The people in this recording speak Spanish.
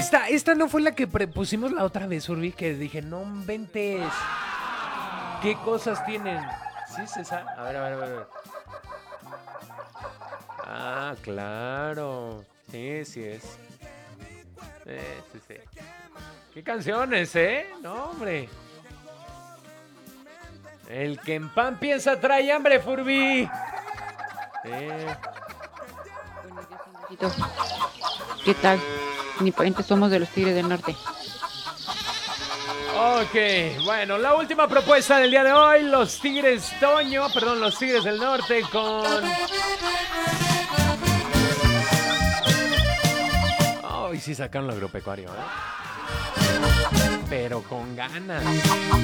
esta no fue la que pusimos la otra vez, Urbi, que dije, no inventes. ¿Qué cosas tienen? ¿Sí es esa? A ver. Ah, claro. Sí, sí es. Sí. ¿Qué canciones, No, hombre. El que en pan piensa trae hambre, Furby. ¿Qué tal? Ni parientes somos de los Tigres del Norte. Ok, bueno, la última propuesta del día de hoy, los Tigres del Norte con... Oh, y sí sacaron lo agropecuario, pero con ganas.